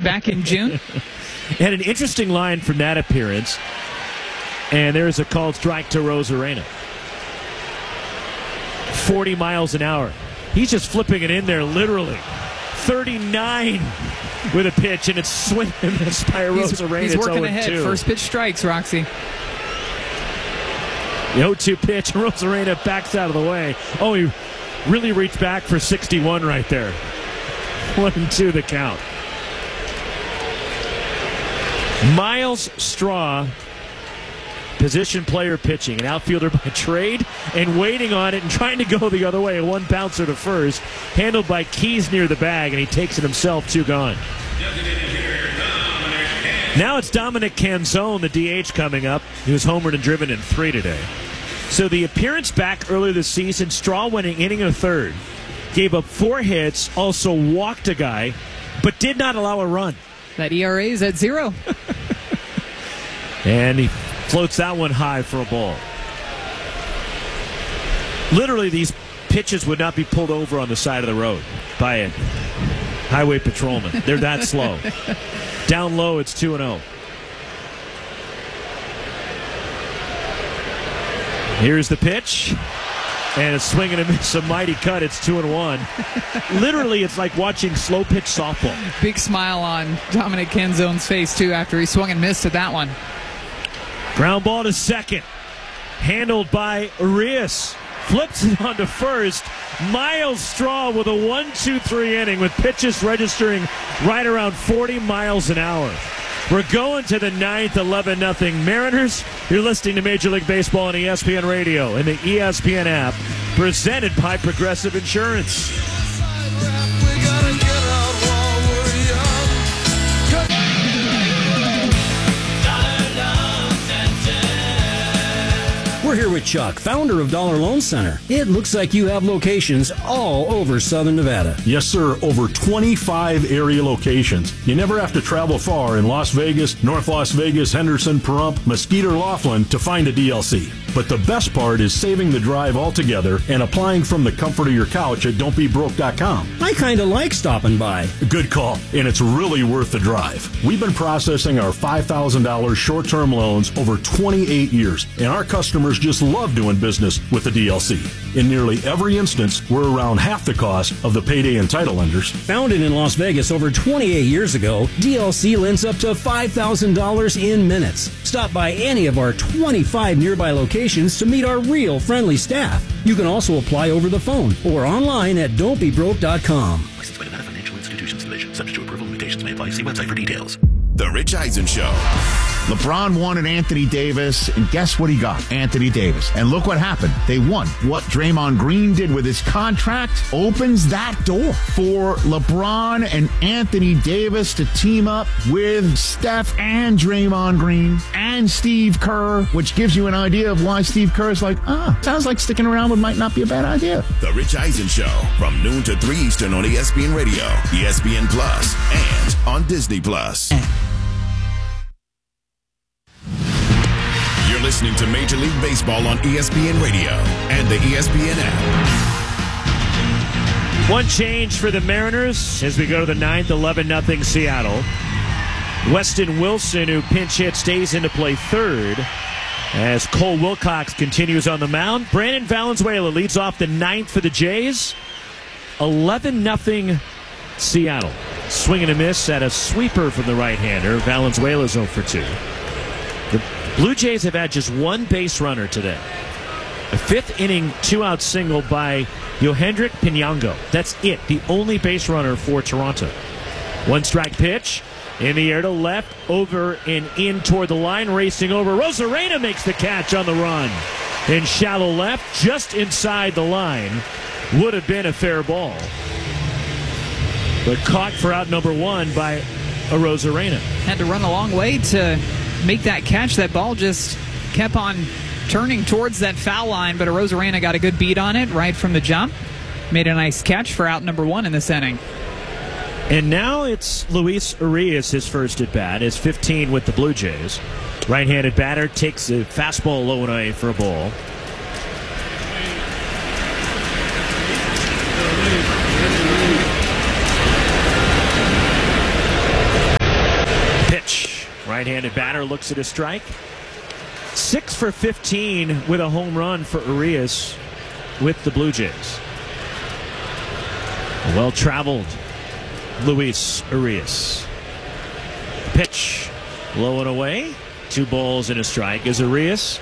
back in June. Had an interesting line from that appearance. And there's a called strike to Rosarena. 40 miles an hour. He's just flipping it in there, literally. 39 with a pitch, and it's swinging and miss by Rosarena. He's working ahead. 0-2. First pitch strikes, Roxy. The 0-2 pitch, Rosarena backs out of the way. Oh, he really reached back for 61 right there. 1-2 the count. Miles Straw, position player pitching, an outfielder by trade, and waiting on it and trying to go the other way. A one bouncer to first, handled by Keys near the bag, and he takes it himself, 2 gone. Now it's Dominic Canzone, the DH, coming up. He was homered and driven in 3 today. So the appearance back earlier this season, Straw went an inning and a third, gave up 4 hits, also walked a guy, but did not allow a run. That ERA is at 0. And he floats that one high for a ball. Literally, these pitches would not be pulled over on the side of the road by a highway patrolman. They're that slow. Down low, it's 2-0. Here's the pitch. And a swing and a miss, a mighty cut. It's 2-1. Literally, it's like watching slow pitch softball. Big smile on Dominic Canzone's face, too, after he swung and missed at that one. Ground ball to second. Handled by Arias. Flips it onto first. Miles Straw with a 1-2-3 inning with pitches registering right around 40 miles an hour. We're going to the 9th, 11-0 Mariners. You're listening to Major League Baseball on ESPN Radio and the ESPN app, presented by Progressive Insurance. We're here with Chuck, founder of Dollar Loan Center. It looks like you have locations all over Southern Nevada. Yes, sir. Over 25 area locations. You never have to travel far in Las Vegas, North Las Vegas, Henderson, Pahrump, Mesquite, or Laughlin to find a DLC. But the best part is saving the drive altogether and applying from the comfort of your couch at don'tbebroke.com. I kind of like stopping by. Good call, and it's really worth the drive. We've been processing our $5,000 short-term loans over 28 years, and our customers just love doing business with the DLC. In nearly every instance, we're around half the cost of the payday and title lenders. Founded in Las Vegas over 28 years ago, DLC lends up to $5,000 in minutes. Stop by any of our 25 nearby locations to meet our real friendly staff. You can also apply over the phone or online at don'tbebroke.com. Licensed by Nevada Financial Institutions Division. Subject to approval, limitations may apply. See website for details. The Rich Eisen Show. LeBron wanted Anthony Davis, and guess what he got? Anthony Davis. And look what happened. They won. What Draymond Green did with his contract opens that door for LeBron and Anthony Davis to team up with Steph and Draymond Green and Steve Kerr, which gives you an idea of why Steve Kerr is like, sounds like sticking around might not be a bad idea. The Rich Eisen Show from noon to 3 Eastern on ESPN Radio, ESPN Plus, and on Disney Plus. You're listening to Major League Baseball on ESPN Radio and the ESPN app. One change for the Mariners as we go to the 9th, 11-0 Seattle. Weston Wilson, who pinch hit, stays into play third as Cole Wilcox continues on the mound. Brandon Valenzuela leads off the 9th for the Jays. 11-0 Seattle. Swing and a miss at a sweeper from the right-hander. Valenzuela's 0 for 2. The Blue Jays have had just one base runner today. A 5th inning 2-out single by Yohendrick Pinango. That's it. The only base runner for Toronto. One strike pitch. In the air to left. Over and in toward the line. Racing over. Rosarena makes the catch on the run. In shallow left. Just inside the line. Would have been a fair ball. But caught for out number 1 by a Rosarena. Had to run a long way to make that catch. That ball just kept on turning towards that foul line, but Rosarena got a good beat on it right from the jump. Made a nice catch for out number 1 in this inning. And now it's Luis Urias, his first at bat, his 15 with the Blue Jays. Right-handed batter takes a fastball low and away for a ball. Right-handed batter looks at a strike. 6 for 15 with a home run for Urias with the Blue Jays. A well-traveled Luis Urias. Pitch low and away. 2 balls and a strike as Urias,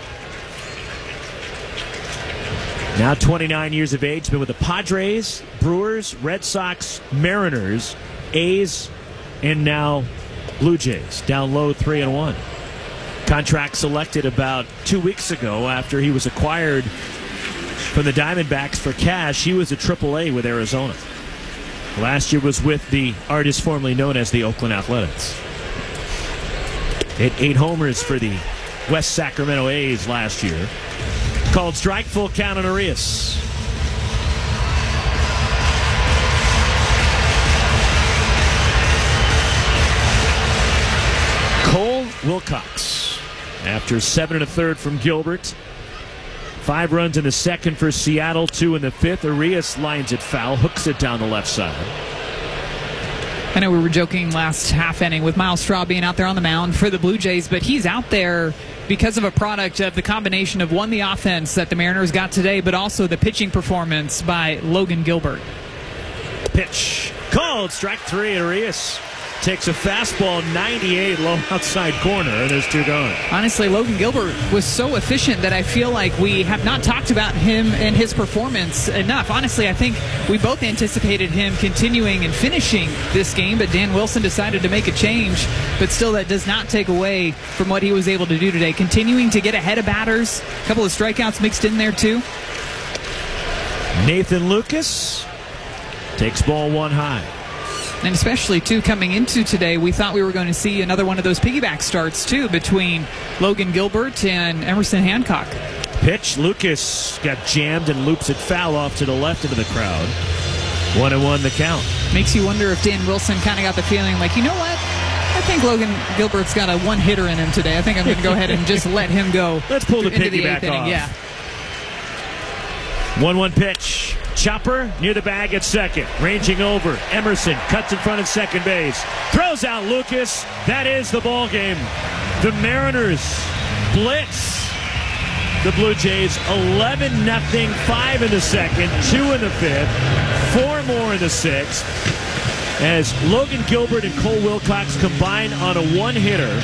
now 29 years of age, been with the Padres, Brewers, Red Sox, Mariners, A's, and now Blue Jays. Down low 3-1. Contract selected about 2 weeks ago after he was acquired from the Diamondbacks for cash. He was a AAA with Arizona. Last year was with the artist formerly known as the Oakland Athletics. Hit 8 homers for the West Sacramento A's last year. Called strike, full count on Urias. Cole Wilcox, after 7 1/3 from Gilbert. 5 runs in the second for Seattle, 2 in the fifth. Urias lines it foul, hooks it down the left side. I know we were joking last half inning with Miles Straw being out there on the mound for the Blue Jays, but he's out there because of a product of the combination of, one, the offense that the Mariners got today, but also the pitching performance by Logan Gilbert. Pitch called, strike 3. Urias takes a fastball 98 low outside corner, and there's 2 gone. Honestly, Logan Gilbert was so efficient that I feel like we have not talked about him and his performance enough. Honestly, I think we both anticipated him continuing and finishing this game, but Dan Wilson decided to make a change. But still, that does not take away from what he was able to do today. Continuing to get ahead of batters. A couple of strikeouts mixed in there, too. Nathan Lucas takes ball 1 high. And especially, too, coming into today, we thought we were going to see another one of those piggyback starts, too, between Logan Gilbert and Emerson Hancock. Pitch, Lucas got jammed and loops it foul off to the left into the crowd. 1-1 the count. Makes you wonder if Dan Wilson kind of got the feeling like, you know what? I think Logan Gilbert's got a 1-hitter in him today. I think I'm going to go ahead and just let him go. Let's pull the into the piggyback 8th inning. off. Yeah. 1-1 pitch. Chopper near the bag at second. Ranging over. Emerson cuts in front of second base. Throws out Lucas. That is the ball game. The Mariners blitz the Blue Jays 11-0. 5 in the second, 2 in the fifth, 4 more in the sixth. As Logan Gilbert and Cole Wilcox combine on a 1-hitter.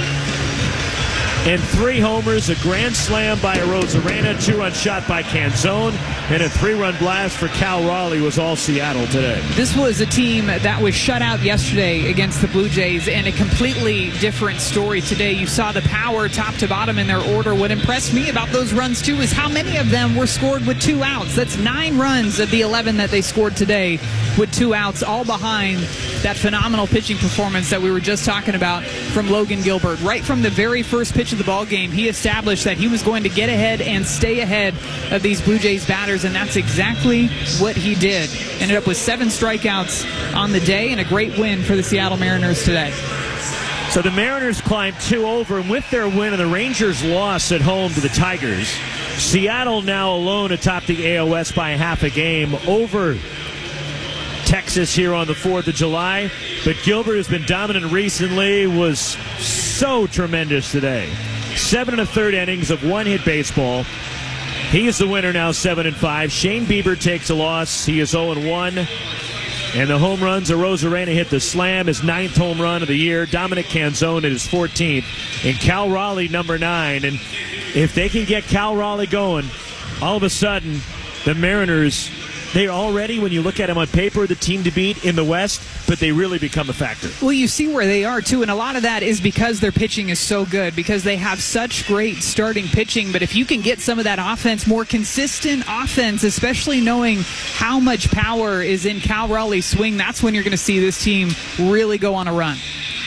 And 3 homers, a grand slam by Arozarena, 2-run shot by Canzone, and a 3-run blast for Cal Raleigh was all Seattle today. This was a team that was shut out yesterday against the Blue Jays, and a completely different story today. You saw the power top to bottom in their order. What impressed me about those runs, too, is how many of them were scored with 2 outs. That's 9 runs of the 11 that they scored today with 2 outs, all behind that phenomenal pitching performance that we were just talking about from Logan Gilbert. Right from the very first pitch of the ball game, he established that he was going to get ahead and stay ahead of these Blue Jays batters, and that's exactly what he did. Ended up with 7 strikeouts on the day and a great win for the Seattle Mariners today. So the Mariners climbed 2 over, and with their win and the Rangers' loss at home to the Tigers, Seattle now alone atop the AL West by half a game over Texas here on the 4th of July. But Gilbert has been dominant recently, was so tremendous today. 7 1/3 innings of 1-hit baseball. He is the winner now, 7-5. Shane Bieber takes a loss. He is 0-1. And the home runs, Arozarena hit the slam, his 9th home run of the year. Dominic Canzone at his 14th. And Cal Raleigh, number 9. And if they can get Cal Raleigh going, all of a sudden, the Mariners, they're already, when you look at them on paper, the team to beat in the West, but they really become a factor. Well, you see where they are, too, and a lot of that is because their pitching is so good, because they have such great starting pitching. But if you can get some of that offense, more consistent offense, especially knowing how much power is in Cal Raleigh's swing, that's when you're going to see this team really go on a run.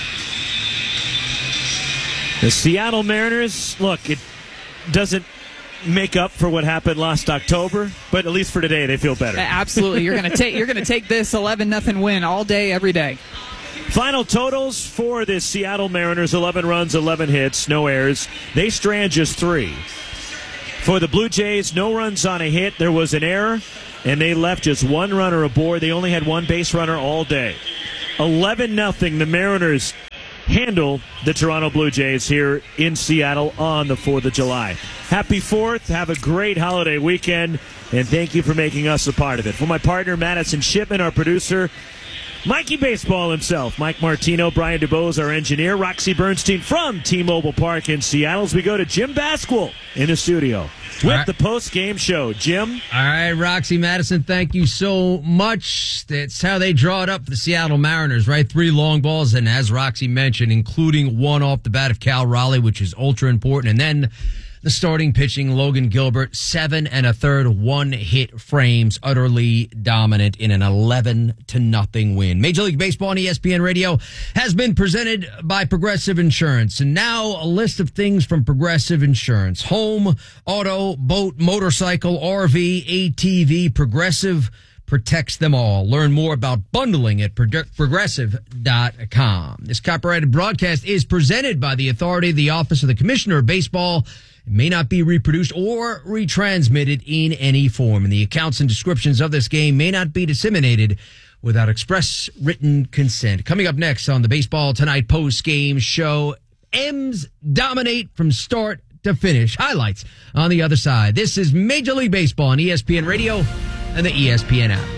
The Seattle Mariners, look, it doesn't make up for what happened last October, but at least for today they feel better. Absolutely. You're going to take this 11-0 win all day, every day. Final totals for the Seattle Mariners: 11 runs, 11 hits, no errors. They strand just 3. For the Blue Jays, no runs on a hit. There was an error, and they left just 1 runner aboard. They only had 1 base runner all day. 11-0. The Mariners handle the Toronto Blue Jays here in Seattle on the 4th of July. Happy 4th. Have a great holiday weekend, and thank you for making us a part of it. For my partner, Madison Shipman, our producer, Mikey Baseball himself, Mike Martino, Brian DeBose, our engineer, Roxy Bernstein from T-Mobile Park in Seattle, as we go to Jim Basquil in the studio with the post-game show. Jim? All right, Roxy, Madison, thank you so much. That's how they draw it up for the Seattle Mariners, right? 3 long balls, and as Roxy mentioned, including one off the bat of Cal Raleigh, which is ultra important, and then the starting pitching, Logan Gilbert, 7 1/3 one-hit frames, utterly dominant in an 11-0 win. Major League Baseball on ESPN Radio has been presented by Progressive Insurance. And now a list of things from Progressive Insurance. Home, auto, boat, motorcycle, RV, ATV, Progressive protects them all. Learn more about bundling at progressive.com. This copyrighted broadcast is presented by the authority of the Office of the Commissioner of Baseball. It may not be reproduced or retransmitted in any form, and the accounts and descriptions of this game may not be disseminated without express written consent. Coming up next on the Baseball Tonight post-game show, M's dominate from start to finish. Highlights on the other side. This is Major League Baseball on ESPN Radio and the ESPN app.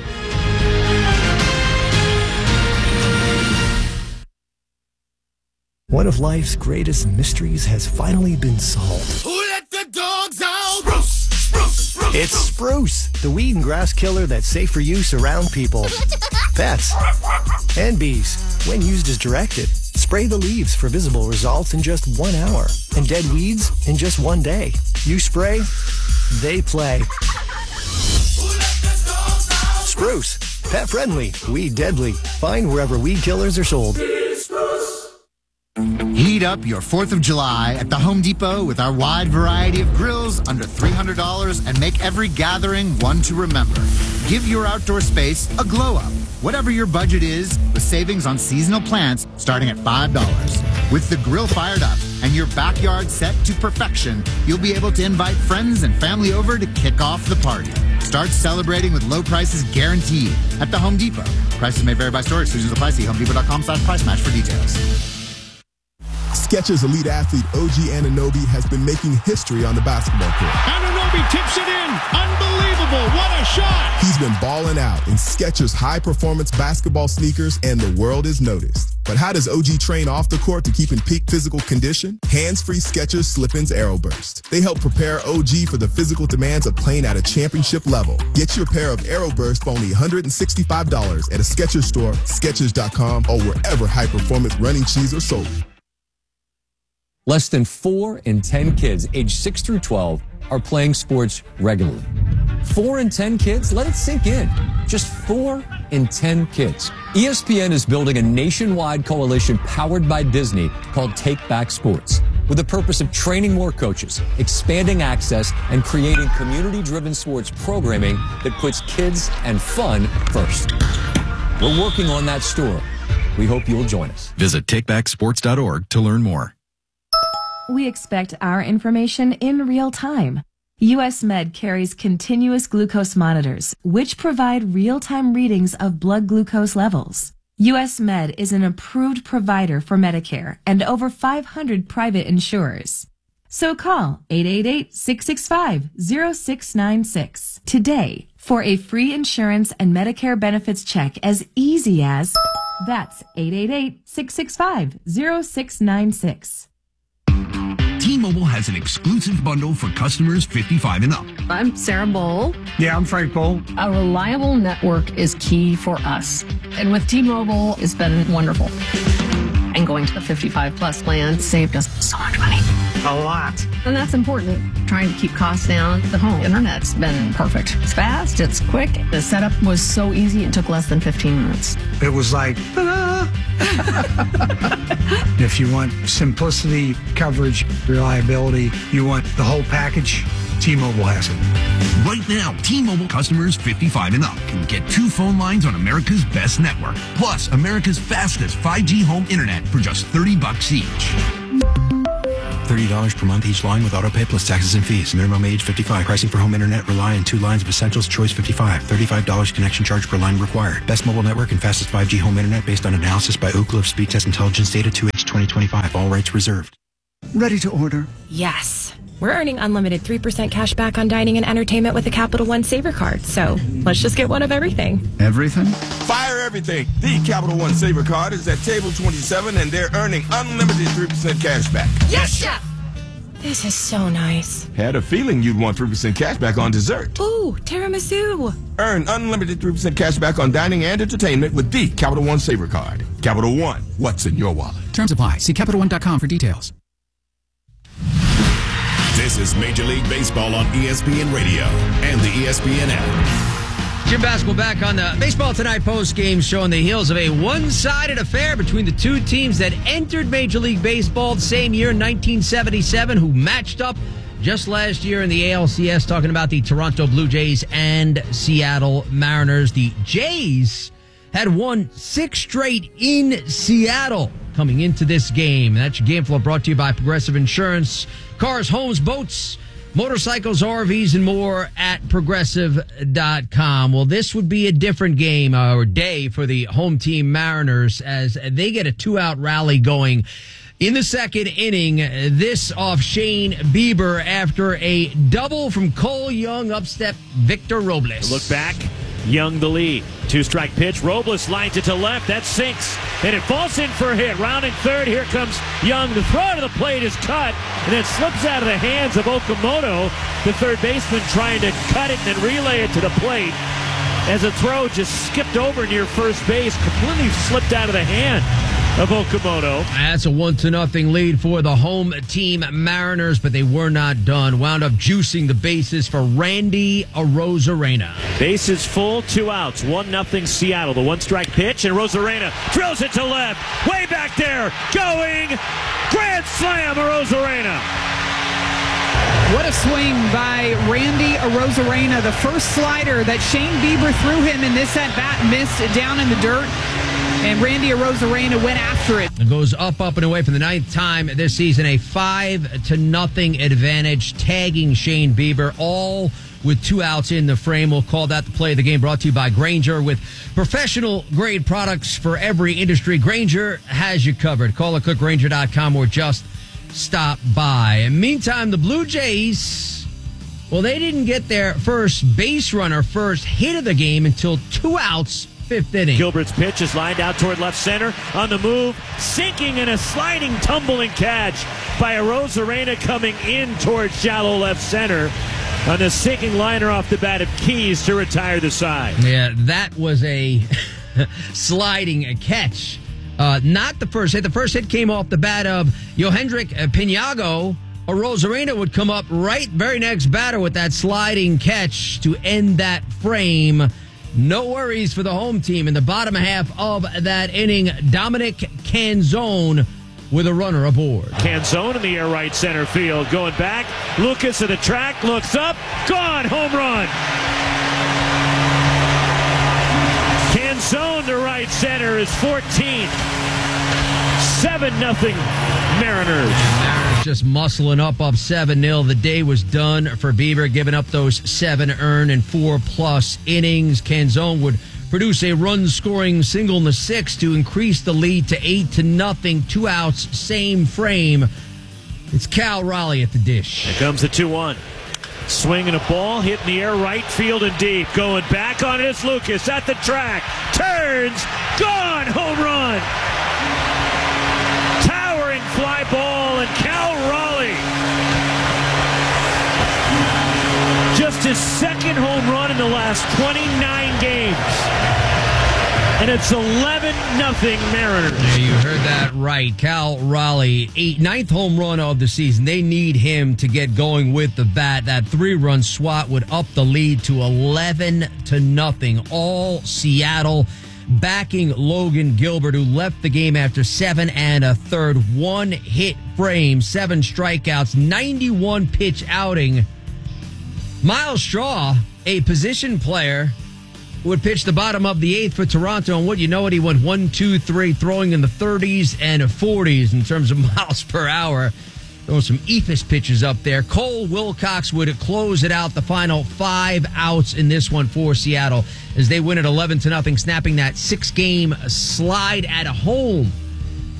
One of life's greatest mysteries has finally been solved. Who let the dogs out? Spruce, Spruce, Spruce. It's Spruce, the weed and grass killer that's safe for use around people, pets, and bees. When used as directed, spray the leaves for visible results in just 1 hour, and dead weeds in just 1 day. You spray, they play. Spruce, pet friendly, weed deadly. Find wherever weed killers are sold. Heat up your 4th of July at the Home Depot with our wide variety of grills under $300 and make every gathering one to remember. Give your outdoor space a glow up, whatever your budget is, with savings on seasonal plants starting at $5. With the grill fired up and your backyard set to perfection, you'll be able to invite friends and family over to kick off the party. Start celebrating with low prices guaranteed at the Home Depot. Prices may vary by store. Exclusions apply. See HomeDepot.com/price match for details. Skechers elite athlete OG Anunoby has been making history on the basketball court. Anunoby tips it in. Unbelievable. What a shot. He's been balling out in Skechers high-performance basketball sneakers, and the world is noticed. But how does OG train off the court to keep in peak physical condition? Hands-free Skechers Slip-ins Aeroburst. They help prepare OG for the physical demands of playing at a championship level. Get your pair of Aeroburst for only $165 at a Skechers store, Skechers.com, or wherever high-performance running shoes are sold. Less than 4 in 10 kids aged 6 through 12 are playing sports regularly. 4 in 10 kids? Let it sink in. Just 4 in 10 kids. ESPN is building a nationwide coalition powered by Disney called Take Back Sports, with the purpose of training more coaches, expanding access, and creating community-driven sports programming that puts kids and fun first. We're working on that story. We hope you'll join us. Visit takebacksports.org to learn more. We expect our information in real time. US Med carries continuous glucose monitors, which provide real-time readings of blood glucose levels. US Med is an approved provider for Medicare and over 500 private insurers. So call 888-665-0696 today for a free insurance and Medicare benefits check as easy as, that's 888-665-0696. T-Mobile has an exclusive bundle for customers 55 and up. I'm Sarah Bowl. Yeah, I'm Frank Bowl. A reliable network is key for us. And with T-Mobile, it's been wonderful. And going to the 55 plus plan saved us so much money. A lot. And that's important. Trying to keep costs down. The home internet's been perfect. It's fast, it's quick. The setup was so easy, it took less than 15 minutes. It was like, if you want simplicity, coverage, reliability, you want the whole package, T-Mobile has it. Right now, T-Mobile customers 55 and up can get 2 phone lines on America's best network, plus America's fastest 5G home internet for just $30 each. $30 per month each line with autopay plus taxes and fees. Minimum age 55. Pricing for home internet rely on 2 lines of Essentials Choice 55. $35 connection charge per line required. Best mobile network and fastest 5G home internet based on analysis by Ookla of Speed Test Intelligence data 2H 2025. All rights reserved. Ready to order? Yes. We're earning unlimited 3% cash back on dining and entertainment with the Capital One Saver Card. So let's just get one of everything. Everything? Fire everything. The Capital One Saver Card is at table 27, and they're earning unlimited 3% cash back. Yes, Chef! This is so nice. Had a feeling you'd want 3% cash back on dessert. Ooh, tiramisu. Earn unlimited 3% cash back on dining and entertainment with the Capital One Saver Card. Capital One, what's in your wallet? Terms apply. See CapitalOne.com for details. This is Major League Baseball on ESPN Radio and the ESPN app. Jim Basketball back on the Baseball Tonight post game show on the heels of a one-sided affair between the two teams that entered Major League Baseball the same year, 1977, who matched up just last year in the ALCS, talking about the Toronto Blue Jays and Seattle Mariners. The Jays had won 6 straight in Seattle coming into this game. That's your game flow brought to you by Progressive Insurance. Cars, homes, boats, motorcycles, RVs, and more at Progressive.com. Well, this would be a different game or day for the home team Mariners as they get a 2-out rally going in the second inning. This off Shane Bieber after a double from Cole Young, upstep Victor Robles. Look back. Young the lead. 2-strike pitch. Robles lines it to left. That sinks. And it falls in for a hit. Rounding third. Here comes Young. The throw to the plate is cut. And then slips out of the hands of Okamoto. The third baseman trying to cut it and then relay it to the plate. As the throw just skipped over near first base. Completely slipped out of the hand of Okamoto. That's a 1-0 lead for the home team Mariners, but they were not done. Wound up juicing the bases for Randy Arozarena. Bases full, 2 outs, 1-0 Seattle. The 1-strike pitch, and Arozarena drills it to left. Way back there, going. Grand slam, Arozarena. What a swing by Randy Arozarena. The first slider that Shane Bieber threw him in this at-bat missed down in the dirt. And Randy Arozarena went after it. It goes up and away for the 9th time this season. A 5-0 advantage, tagging Shane Bieber, all with 2 outs in the frame. We'll call that the play of the game, brought to you by Grainger. With professional-grade products for every industry, Grainger has you covered. Call or click Grainger.com or just stop by. And meantime, the Blue Jays, well, they didn't get their first base runner, first hit of the game until 2 outs, 5th inning. Gilbert's pitch is lined out toward left center. On the move, sinking in a sliding, tumbling catch by Arozarena coming in toward shallow left center. On the sinking liner off the bat of Keys to retire the side. Yeah, that was a sliding catch. Not the first hit. The first hit came off the bat of Yohendrick Pinago. Arozarena would come up right very next batter with that sliding catch to end that frame. No worries for the home team. In the bottom half of that inning, Dominic Canzone with a runner aboard. Canzone in the air right center field. Going back. Lucas at the track. Looks up. Gone. Home run. Canzone to right center is 14th. 7-0 Mariners. Mariners just muscling up 7-0. The day was done for Bieber, giving up those 7 earned and 4+ innings. Canzone would produce a run-scoring single in the 6th to increase the lead to 8-0. 2 outs, same frame. It's Cal Raleigh at the dish. Here comes the 2-1. Swinging a ball, hit in the air, right field and deep. Going back on it is Lucas at the track. Turns, gone, home run. Towering fly ball, and Cal Raleigh, just his 2nd home run in the last 29 games. And it's 11-0 Mariners. Yeah, you heard that right. Cal Raleigh, 9th home run of the season. They need him to get going with the bat. That 3-run swat would up the lead to 11-0. All Seattle backing Logan Gilbert, who left the game after 7 1/3. 1-hit frame, 7 strikeouts, 91 pitch outing. Miles Straw, a position player, would pitch the bottom of the 8th for Toronto, and he went 1-2-3, throwing in the 30s and 40s in terms of miles per hour. Throwing some eephus pitches up there. Cole Wilcox would close it out, the final 5 outs in this one for Seattle as they win at 11-0, snapping that 6-game slide at home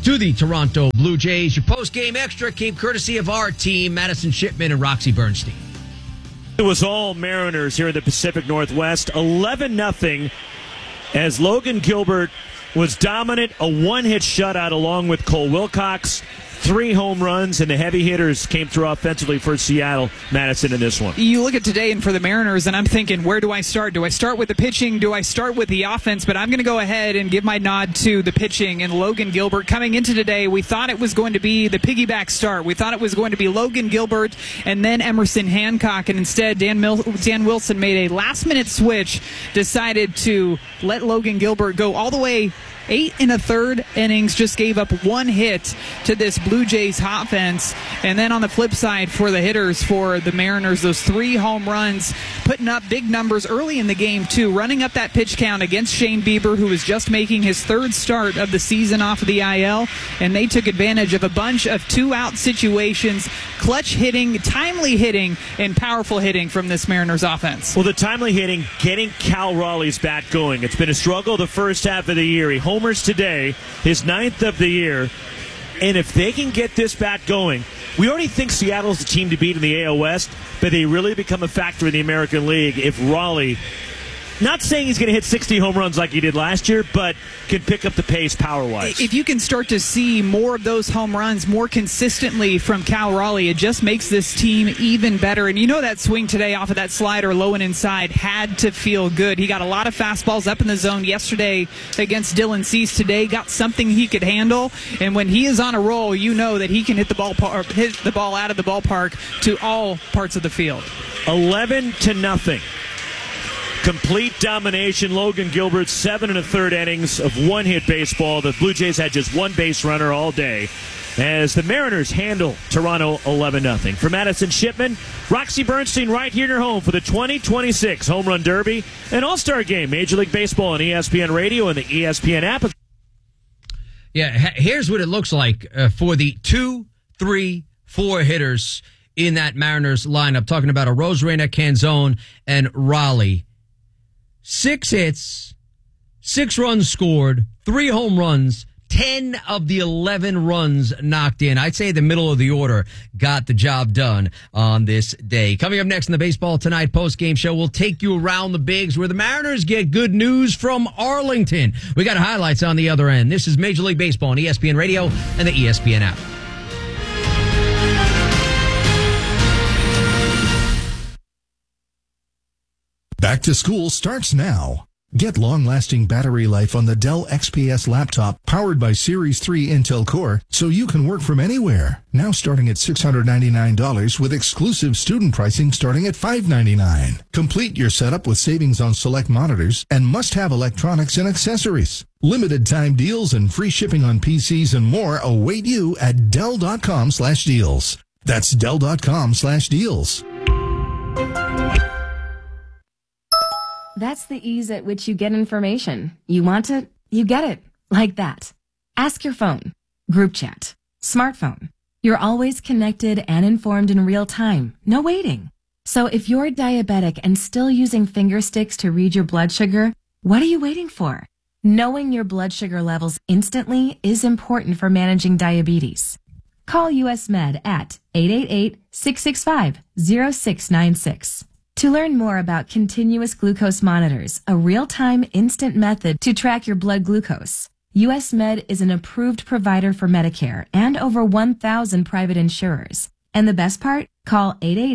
to the Toronto Blue Jays. Your post-game extra came courtesy of our team, Madison Shipman and Roxy Bernstein. It was all Mariners here in the Pacific Northwest. 11-0 as Logan Gilbert was dominant. A one-hit shutout along with Cole Wilcox. 3 home runs, and the heavy hitters came through offensively for Seattle. Madison in this one. You look at today and for the Mariners, and I'm thinking, where do I start? Do I start with the pitching? Do I start with the offense? But I'm going to go ahead and give my nod to the pitching and Logan Gilbert. Coming into today, we thought it was going to be the piggyback start. We thought it was going to be Logan Gilbert and then Emerson Hancock, and instead Dan Wilson made a last-minute switch, decided to let Logan Gilbert go all the way 8 1/3 innings, just gave up 1 hit to this Blue Jays offense. And then on the flip side for the hitters for the Mariners, those 3 home runs, putting up big numbers early in the game too, running up that pitch count against Shane Bieber, who was just making his 3rd start of the season off of the IL. And they took advantage of a bunch of 2-out situations, clutch hitting, timely hitting, and powerful hitting from this Mariners offense. Well, the timely hitting, getting Cal Raleigh's bat going. It's been a struggle the first half of the year. He homers today, his 9th of the year. And if they can get this bat going, we already think Seattle's the team to beat in the AL West, but they really become a factor in the American League if Raleigh, not saying he's going to hit 60 home runs like he did last year, but can pick up the pace power-wise. If you can start to see more of those home runs more consistently from Cal Raleigh, it just makes this team even better. And you know that swing today off of that slider low and inside had to feel good. He got a lot of fastballs up in the zone yesterday against Dylan Cease. Today got something he could handle. And when he is on a roll, you know that he can hit the ball out of the ballpark to all parts of the field. 11-0. Complete domination. Logan Gilbert, 7 1/3 innings of 1-hit baseball. The Blue Jays had just 1 base runner all day as the Mariners handle Toronto 11-0. For Madison Shipman, Roxy Bernstein right here in your home for the 2026 Home Run Derby and All-Star Game. Major League Baseball on ESPN Radio and the ESPN app. Yeah, here's what it looks like for the 2, 3, 4 hitters in that Mariners lineup. Talking about Arozarena, Canzone, and Raleigh. 6 hits, 6 runs scored, 3 home runs, 10 of the 11 runs knocked in. I'd say the middle of the order got the job done on this day. Coming up next in the Baseball Tonight post-game show, we'll take you around the bigs where the Mariners get good news from Arlington. We got highlights on the other end. This is Major League Baseball on ESPN Radio and the ESPN app. Back to school starts now. Get long-lasting battery life on the Dell XPS laptop powered by Series 3 Intel Core so you can work from anywhere. Now starting at $699 with exclusive student pricing starting at $599. Complete your setup with savings on select monitors and must-have electronics and accessories. Limited time deals and free shipping on PCs and more await you at Dell.com/deals. That's Dell.com/deals. That's the ease at which you get information. You want it, you get it. Like that. Ask your phone. Group chat. Smartphone. You're always connected and informed in real time. No waiting. So if you're diabetic and still using finger sticks to read your blood sugar, what are you waiting for? Knowing your blood sugar levels instantly is important for managing diabetes. Call US Med at 888-665-0696. To learn more about continuous glucose monitors, a real-time instant method to track your blood glucose, US Med is an approved provider for Medicare and over 1,000 private insurers. And the best part? Call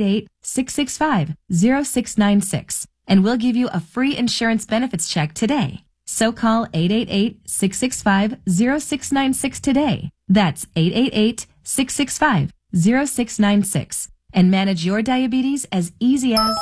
888-665-0696 and we'll give you a free insurance benefits check today. So call 888-665-0696 today. That's 888-665-0696 and manage your diabetes as easy as...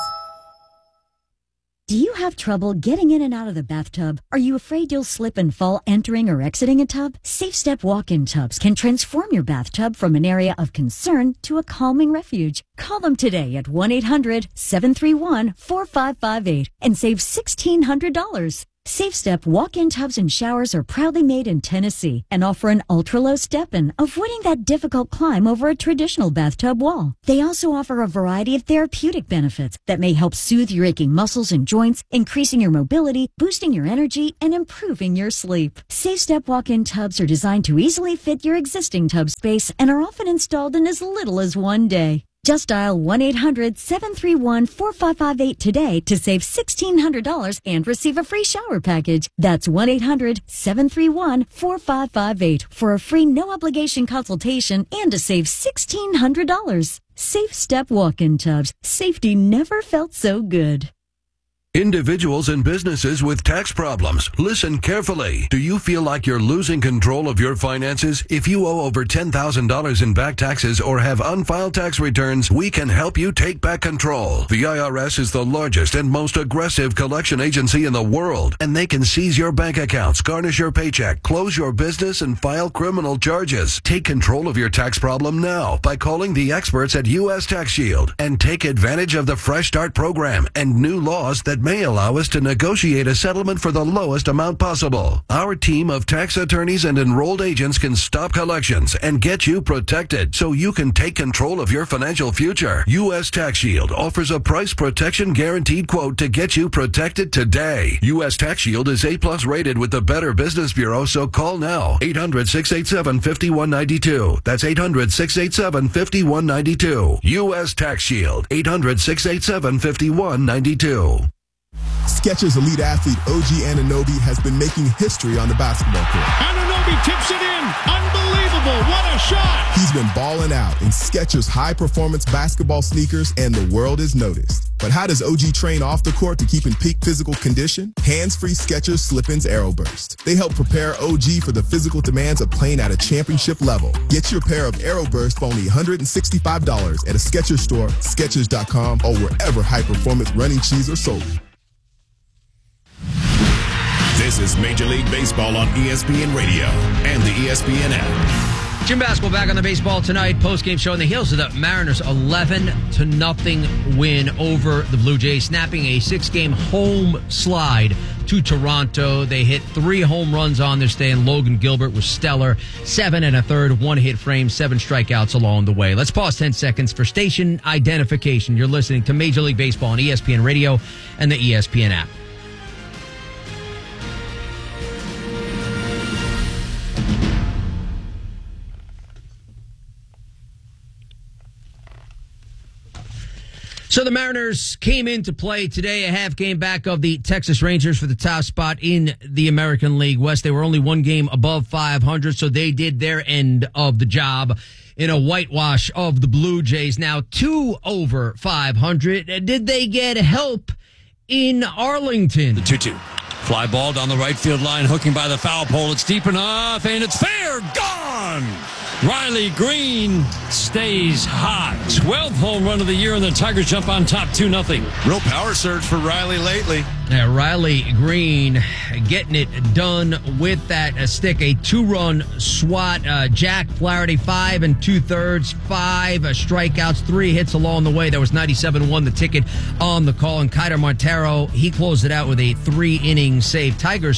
Do you have trouble getting in and out of the bathtub? Are you afraid you'll slip and fall entering or exiting a tub? Safe Step walk-in tubs can transform your bathtub from an area of concern to a calming refuge. Call them today at 1-800-731-4558 and save $1,600. Safe Step walk-in tubs and showers are proudly made in Tennessee and offer an ultra-low step-in, avoiding that difficult climb over a traditional bathtub wall. They also offer a variety of therapeutic benefits that may help soothe your aching muscles and joints, increasing your mobility, boosting your energy, and improving your sleep. Safe Step walk-in tubs are designed to easily fit your existing tub space and are often installed in as little as one day. Just dial 1-800-731-4558 today to save $1,600 and receive a free shower package. That's 1-800-731-4558 for a free no-obligation consultation and to save $1,600. Safe Step walk-in tubs. Safety never felt so good. Individuals and businesses with tax problems, listen carefully. Do you feel like you're losing control of your finances? If you owe over $10,000 in back taxes or have unfiled tax returns, we can help you take back control. The IRS is the largest and most aggressive collection agency in the world, and they can seize your bank accounts, garnish your paycheck, close your business, and file criminal charges. Take control of your tax problem now by calling the experts at U.S. Tax Shield and take advantage of the Fresh Start program and new laws that may allow us to negotiate a settlement for the lowest amount possible. Our team of tax attorneys and enrolled agents can stop collections and get you protected so you can take control of your financial future. U.S. Tax Shield offers a price protection guaranteed quote to get you protected today. U.S. Tax Shield is A+ rated with the Better Business Bureau, so call now. 800-687-5192. That's 800-687-5192. U.S. Tax Shield. 800-687-5192. Skechers elite athlete OG Anunoby has been making history on the basketball court. Anunoby tips it in. Unbelievable. What a shot. He's been balling out in Skechers high-performance basketball sneakers, and the world is noticed. But how does OG train off the court to keep in peak physical condition? Hands-free Skechers Slip-ins Aeroburst. They help prepare OG for the physical demands of playing at a championship level. Get your pair of Aeroburst for only $165 at a Skechers store, Skechers.com, or wherever high-performance running shoes are sold. This is Major League Baseball on ESPN Radio and the ESPN app. Gym basketball back on the baseball tonight. Post-game show on the heels of the Mariners' 11-0 win over the Blue Jays, snapping a 6-game home slide to Toronto. They hit 3 home runs on their stay, and Logan Gilbert was stellar. 7 1/3, 1 hit frame, 7 strikeouts along the way. Let's pause 10 seconds for station identification. You're listening to Major League Baseball on ESPN Radio and the ESPN app. So the Mariners came into play today, a half game back of the Texas Rangers for the top spot in the American League West. They were only 1 game above 500, so they did their end of the job in a whitewash of the Blue Jays. Now 2 over 500. Did they get help in Arlington? The 2-2. Fly ball down the right field line, hooking by the foul pole. It's deep enough, and it's fair. Gone! Riley Green stays hot. 12th home run of the year, and the Tigers jump on top 2-0. Real power surge for Riley lately. Yeah, Riley Green getting it done with that stick. A 2-run swat. Jack Flaherty, 5 2/3, 5 strikeouts, 3 hits along the way. That was 97-1, the ticket on the call. And Kiter Montero, he closed it out with a 3-inning save. Tigers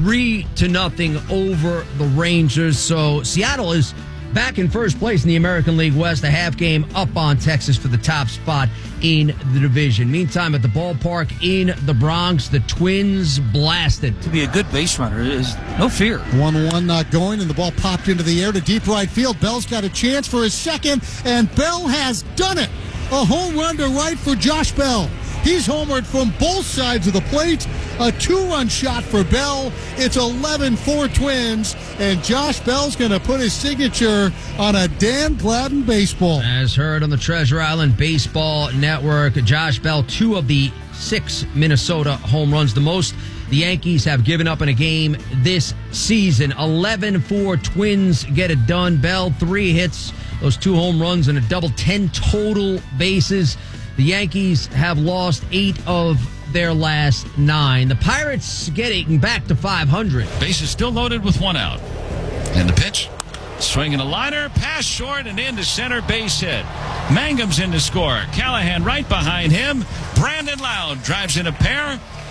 3-0 over the Rangers. So Seattle is back in first place in the American League West, a half game up on Texas for the top spot in the division. Meantime, at the ballpark in the Bronx, the Twins blasted. To be a good base runner is no fear. 1-1 not going, and the ball popped into the air to deep right field. Bell's got a chance for his second, and Bell has done it. A home run to right for Josh Bell. He's homered from both sides of the plate. A 2-run shot for Bell. It's 11-4 Twins, and Josh Bell's going to put his signature on a Dan Gladden baseball. As heard on the Treasure Island Baseball Network, Josh Bell, 2 of the 6 Minnesota home runs, the most the Yankees have given up in a game this season. 11-4 Twins get it done. Bell, 3 hits, those 2 home runs, and a double, 10 total bases. The Yankees have lost 8 of their last 9. The Pirates getting back to 500. Bases still loaded with 1 out. And the pitch, swinging a liner, pass short and into center, base hit. Mangum's in to score. Callahan right behind him. Brandon Loud drives in a pair.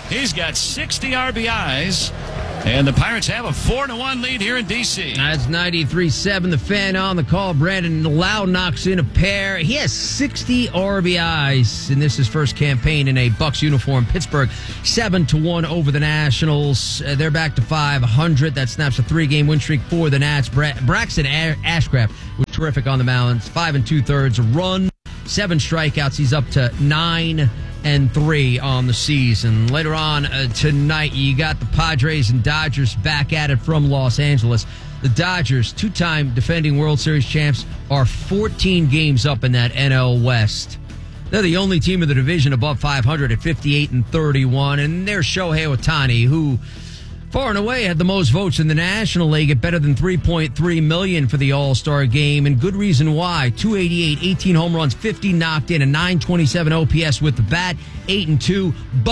He's got 60 RBIs. And the Pirates have a 4-1 lead here in D.C. That's 93.7. The Fan on the call. Brandon Lau knocks in a pair. He has 60 RBIs, and this is his first campaign in a Bucs uniform. Pittsburgh 7-1 over the Nationals. They're back to 500. That snaps a 3-game win streak for the Nats. Braxton Ashcraft was terrific on the mound. 5 2/3 run, 7 strikeouts. He's up to 9-3 on the season. Later on tonight, you got the Padres and Dodgers back at it from Los Angeles. The Dodgers, 2-time defending World Series champs, are 14 games up in that NL West. They're the only team in the division above 500 at 58-31, and there's Shohei Ohtani, who far and away had the most votes in the National League at better than 3.3 million for the All-Star game, and good reason why. 288, 18 home runs, 50 knocked in, a 927 OPS with the bat, 8-2,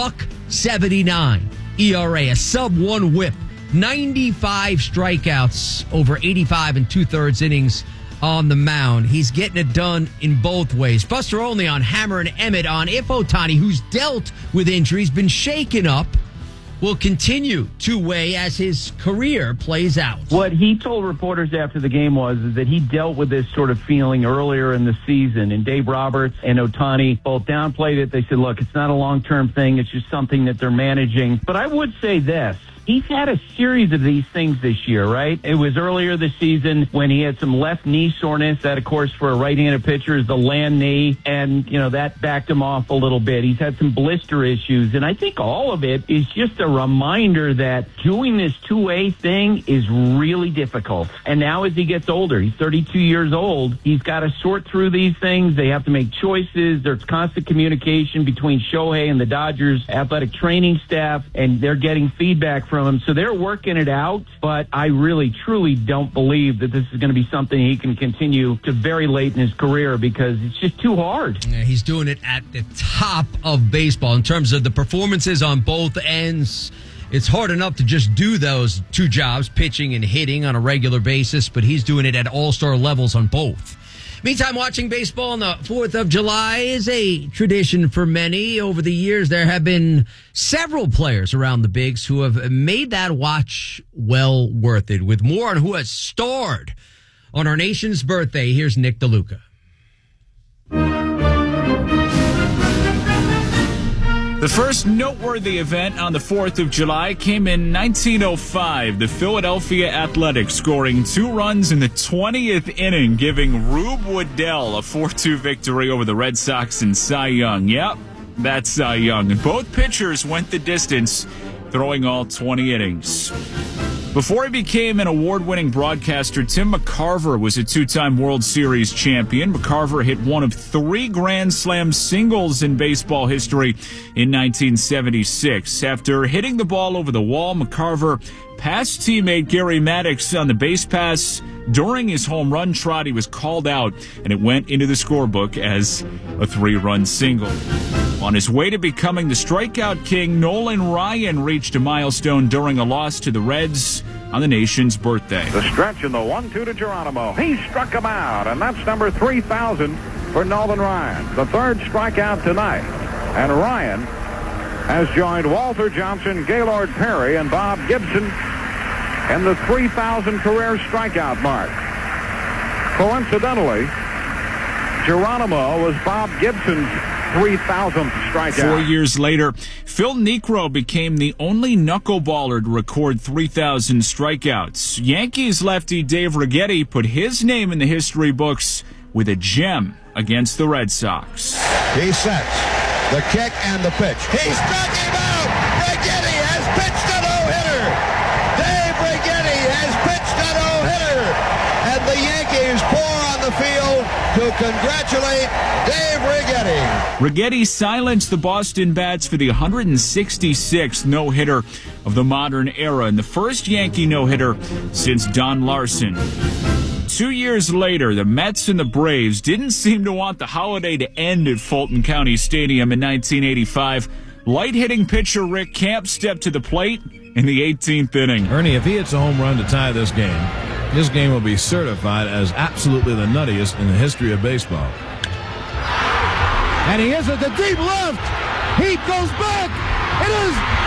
$1.79 ERA, a sub-1 whip, 95 strikeouts over 85 2/3 innings on the mound. He's getting it done in both ways. Buster Olney on Hammer and Emmett on if Ohtani, who's dealt with injuries, been shaken up, will continue to weigh as his career plays out. What he told reporters after the game was that he dealt with this sort of feeling earlier in the season, and Dave Roberts and Ohtani both downplayed it. They said, look, it's not a long-term thing. It's just something that they're managing. But I would say this. He's had a series of these things this year, right? It was earlier this season when he had some left knee soreness. That, of course, for a right-handed pitcher is the land knee. And, that backed him off a little bit. He's had some blister issues. And I think all of it is just a reminder that doing this two-way thing is really difficult. And now as he gets older, he's 32 years old, he's got to sort through these things. They have to make choices. There's constant communication between Shohei and the Dodgers athletic training staff, and they're getting feedback from him. So they're working it out, but I really, truly don't believe that this is going to be something he can continue to very late in his career because it's just too hard. Yeah, he's doing it at the top of baseball in terms of the performances on both ends. It's hard enough to just do those two jobs, pitching and hitting on a regular basis, but he's doing it at all-star levels on both. Meantime, watching baseball on the 4th of July is a tradition for many. Over the years, there have been several players around the bigs who have made that watch well worth it. With more on who has starred on our nation's birthday, here's Nick DeLuca. The first noteworthy event on the 4th of July came in 1905, the Philadelphia Athletics scoring 2 runs in the 20th inning, giving Rube Waddell a 4-2 victory over the Red Sox and Cy Young. Yep, that's Cy Young. And both pitchers went the distance, throwing all 20 innings. Before he became an award-winning broadcaster, Tim McCarver was a 2-time World Series champion. McCarver hit one of 3 Grand Slam singles in baseball history in 1976. After hitting the ball over the wall, McCarver passed teammate Gary Maddox on the base pass. During his home run trot, he was called out, and it went into the scorebook as a 3-run single. On his way to becoming the strikeout king, Nolan Ryan reached a milestone during a loss to the Reds on the nation's birthday. The stretch in the 1-2 to Geronimo. He struck him out, and that's number 3,000 for Nolan Ryan. The 3rd strikeout tonight. And Ryan has joined Walter Johnson, Gaylord Perry, and Bob Gibson in the 3,000 career strikeout mark. Coincidentally, Geronimo was Bob Gibson's 3,000th strikeout. 4 years later, Phil Niekro became the only knuckleballer to record 3,000 strikeouts. Yankees lefty Dave Righetti put his name in the history books with a gem against the Red Sox. He sets the kick and the pitch. He struck him out! Righetti has pitched a no-hitter! Dave Righetti has pitched a no-hitter! And the Yankees pour on the field to congratulate Dave Righetti. Righetti silenced the Boston Bats for the 166th no-hitter of the modern era and the first Yankee no-hitter since Don Larson. 2 years later, the Mets and the Braves didn't seem to want the holiday to end at Fulton County Stadium in 1985. Light-hitting pitcher Rick Camp stepped to the plate in the 18th inning. Ernie, if he hits a home run to tie this game will be certified as absolutely the nuttiest in the history of baseball. And he is at the deep left. He goes back. It is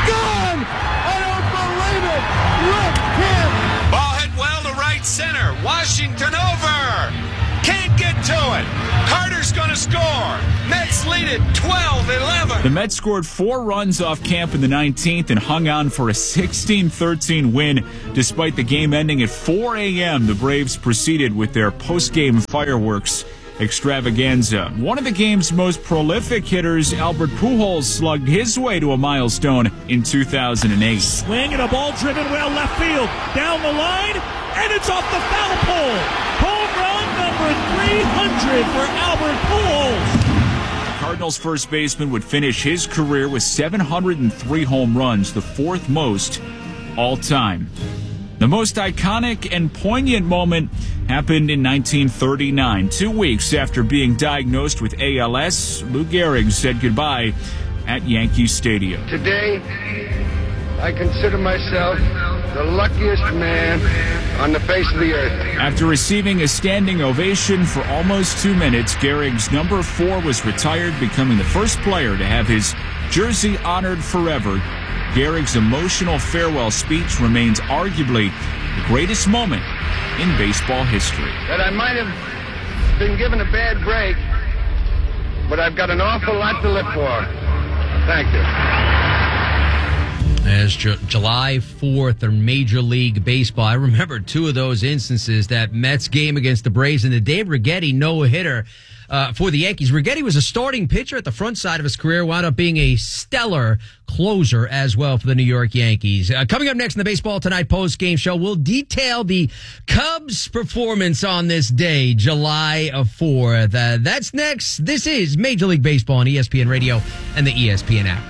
Gone! I don't believe it! Look, him! Ball hit well to right center. Washington over. Can't get to it. Carter's going to score. Mets lead it 12-11. The Mets scored 4 runs off Camp in the 19th and hung on for a 16-13 win. Despite the game ending at 4 a.m., the Braves proceeded with their post-game fireworks extravaganza. One of the game's most prolific hitters, Albert Pujols, slugged his way to a milestone in 2008. Swing and a ball driven well left field. Down the line, and it's off the foul pole. Home run number 300 for Albert Pujols. Cardinals first baseman would finish his career with 703 home runs, the 4th most all time. The most iconic and poignant moment happened in 1939. 2 weeks after being diagnosed with ALS, Lou Gehrig said goodbye at Yankee Stadium. Today, I consider myself the luckiest man on the face of the earth. After receiving a standing ovation for almost 2 minutes, Gehrig's number 4 was retired, becoming the first player to have his jersey honored forever. Gehrig's emotional farewell speech remains arguably the greatest moment in baseball history. That I might have been given a bad break, but I've got an awful lot to live for. Thank you. As July 4th in Major League Baseball, I remember 2 of those instances, that Mets game against the Braves and the Dave Righetti no-hitter for the Yankees. Righetti was a starting pitcher at the front side of his career, wound up being a stellar closer as well for the New York Yankees. Coming up next in the Baseball Tonight post-game show, we'll detail the Cubs' performance on this day, July 4th. That's next. This is Major League Baseball on ESPN Radio and the ESPN app.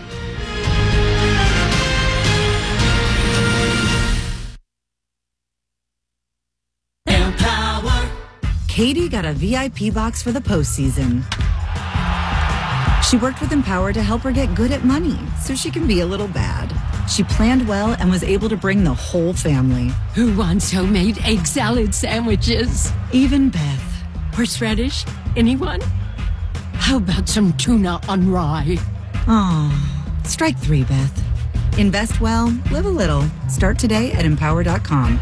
Katie got a VIP box for the postseason. She worked with Empower to help her get good at money so she can be a little bad. She planned well and was able to bring the whole family. Who wants homemade egg salad sandwiches? Even Beth. Horseradish? Anyone? How about some tuna on rye? Aw, strike 3, Beth. Invest well, live a little. Start today at Empower.com.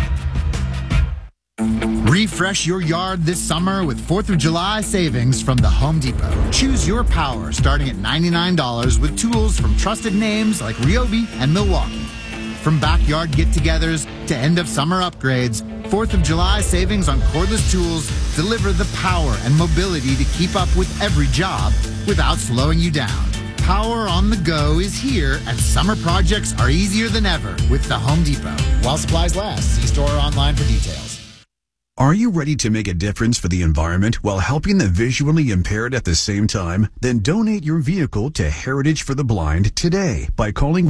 Refresh your yard this summer with 4th of July savings from the Home Depot. Choose your power starting at $99 with tools from trusted names like Ryobi and Milwaukee. From backyard get-togethers to end-of-summer upgrades, 4th of July savings on cordless tools deliver the power and mobility to keep up with every job without slowing you down. Power on the go is here, and summer projects are easier than ever with the Home Depot. While supplies last, see store or online for details. Are you ready to make a difference for the environment while helping the visually impaired at the same time? Then donate your vehicle to Heritage for the Blind today by calling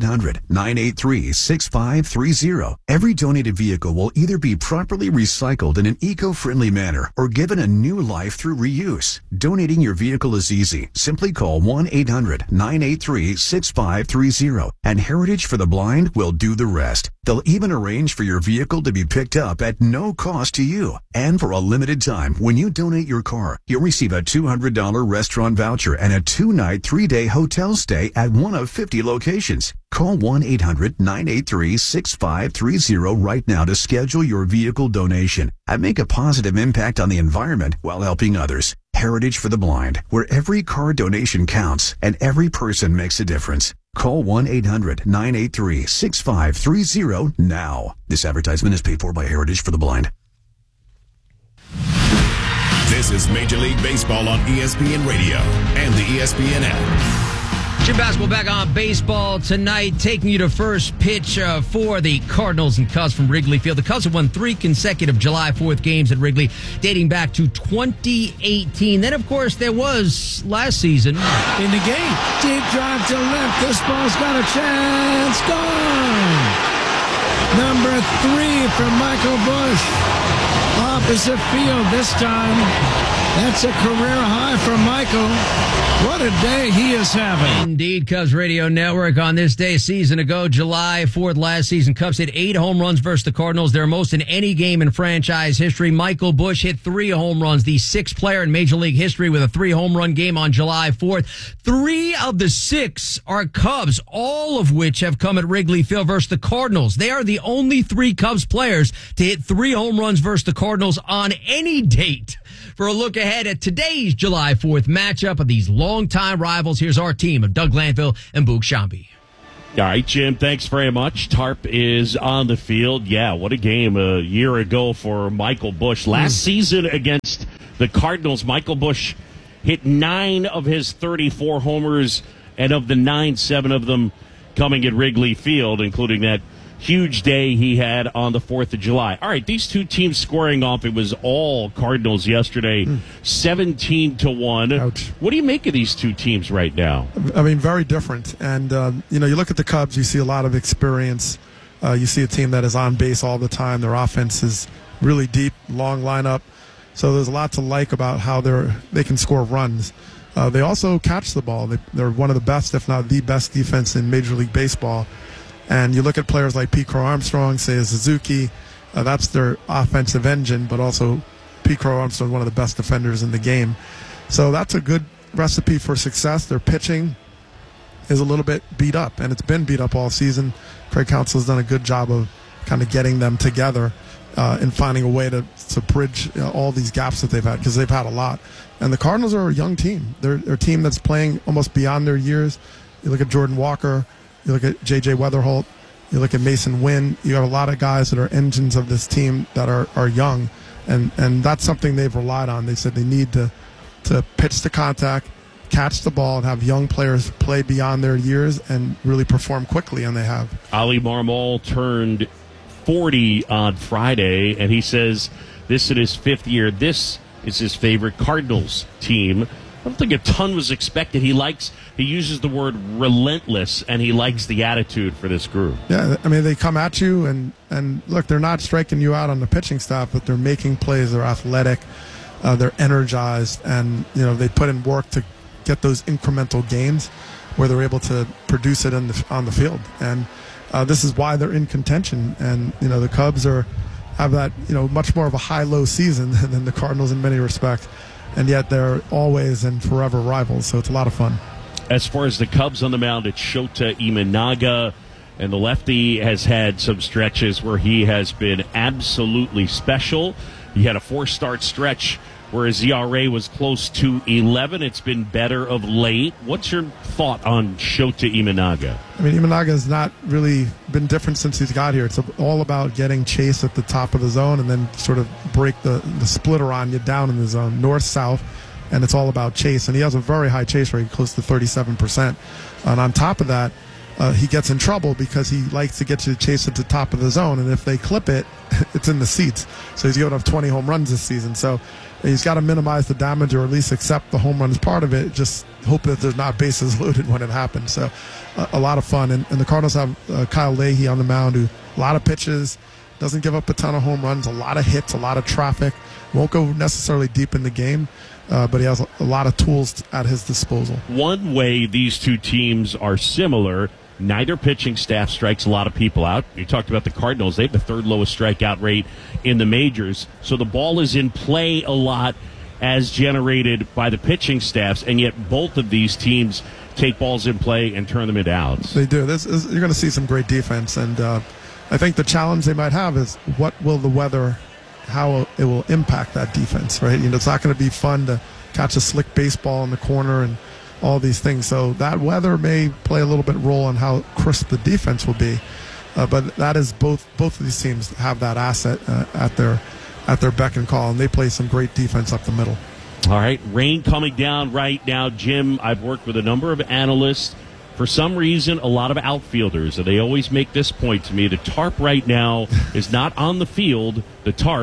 1-800-983-6530. Every donated vehicle will either be properly recycled in an eco-friendly manner or given a new life through reuse. Donating your vehicle is easy. Simply call 1-800-983-6530 and Heritage for the Blind will do the rest. They'll even arrange for your vehicle to be picked up at no cost to you. And for a limited time, when you donate your car, you'll receive a $200 restaurant voucher and a 2-night, 3-day hotel stay at one of 50 locations. Call 1-800-983-6530 right now to schedule your vehicle donation and make a positive impact on the environment while helping others. Heritage for the Blind, where every car donation counts and every person makes a difference. Call 1-800-983-6530 now. This advertisement is paid for by Heritage for the Blind. This is Major League Baseball on ESPN Radio and the ESPN app. Jim Basketball back on Baseball Tonight, taking you to first pitch for the Cardinals and Cubs from Wrigley Field. The Cubs have won 3 consecutive July 4th games at Wrigley, dating back to 2018. Then, of course, there was last season. In the game, deep drive to left. This ball's got a chance. Gone. Number 3 from Michael Busch. Opposite field this time. That's a career high for Michael. What a day he is having. Indeed, Cubs Radio Network on this day a season ago, July 4th last season. Cubs hit 8 home runs versus the Cardinals, their most in any game in franchise history. Michael Busch hit 3 home runs, the 6th player in Major League history with a 3-home run game on July 4th. 3 of the 6 are Cubs, all of which have come at Wrigley Field versus the Cardinals. They are the only 3 Cubs players to hit 3 home runs versus the Cardinals on any date. For a look ahead at today's July 4th matchup of these longtime rivals, here's our team of Doug Glanville and Boog Shambi. All right, Jim, thanks very much. Tarp is on the field. Yeah, what a game a year ago for Michael Busch. Last season against the Cardinals, Michael Busch hit 9 of his 34 homers, and of the 9, 7 of them coming at Wrigley Field, including that huge day he had on the 4th of July. All right, these two teams squaring off. It was all Cardinals yesterday, 17-1. Ouch. What do you make of these two teams right now? I mean, very different. And, you look at the Cubs, you see a lot of experience. You see a team that is on base all the time. Their offense is really deep, long lineup. So there's a lot to like about how they can score runs. They also catch the ball. They're one of the best, if not the best defense in Major League Baseball. And you look at players like Pete Crow Armstrong, Seiya Suzuki, that's their offensive engine, but also Pete Crow Armstrong is one of the best defenders in the game. So that's a good recipe for success. Their pitching is a little bit beat up, and it's been beat up all season. Craig Counsell has done a good job of kind of getting them together and finding a way to bridge all these gaps that they've had, because they've had a lot. And the Cardinals are a young team. They're a team that's playing almost beyond their years. You look at Jordan Walker. You look at J.J. Weatherholt, you look at Mason Wynn, you have a lot of guys that are engines of this team that are young, and that's something they've relied on. They said they need to pitch to contact, catch the ball, and have young players play beyond their years and really perform quickly, and they have. Ali Marmol turned 40 on Friday, and he says this is his 5th year. This is his favorite Cardinals team. I don't think a ton was expected. He uses the word relentless, and he likes the attitude for this group. Yeah, I mean, they come at you, and look, they're not striking you out on the pitching staff, but they're making plays. They're athletic, they're energized, and they put in work to get those incremental gains where they're able to produce it on the field. And this is why they're in contention. And the Cubs have that much more of a high-low season than the Cardinals in many respects. And yet they're always and forever rivals, so it's a lot of fun. As far as the Cubs on the mound, it's Shota Imanaga, and the lefty has had some stretches where he has been absolutely special. He had a 4-start stretch where his ERA was close to 11. It's been better of late. What's your thought on Shota Imanaga? I mean, Imanaga has not really been different since he's got here. It's all about getting Chase at the top of the zone and then sort of break the splitter on you down in the zone, north-south, and it's all about Chase. And he has a very high chase rate, close to 37%. And on top of that, he gets in trouble because he likes to get you to chase at the top of the zone, and if they clip it, it's in the seats. So he's going to have 20 home runs this season. So he's got to minimize the damage, or at least accept the home run as part of it. Just hope that there's not bases loaded when it happens. So a lot of fun. And the Cardinals have Kyle Leahy on the mound, who a lot of pitches, doesn't give up a ton of home runs, a lot of hits, a lot of traffic. Won't go necessarily deep in the game, but he has a lot of tools at his disposal. One way these two teams are similar, neither pitching staff strikes a lot of people out. You talked about the Cardinals. They have the 3rd lowest strikeout rate in the majors. So the ball is in play a lot as generated by the pitching staffs, and yet both of these teams take balls in play and turn them into outs. They do. You're going to see some great defense, and I think the challenge they might have is what will the weather, how it will impact that defense, right? It's not going to be fun to catch a slick baseball in the corner and all these things. So that weather may play a little bit role on how crisp the defense will be. But that is both of these teams have that asset at their beck and call, and they play some great defense up the middle. All right, rain coming down right now. Jim, I've worked with a number of analysts. For some reason, a lot of outfielders, they always make this point to me. The tarp right now is not on the field. The tarp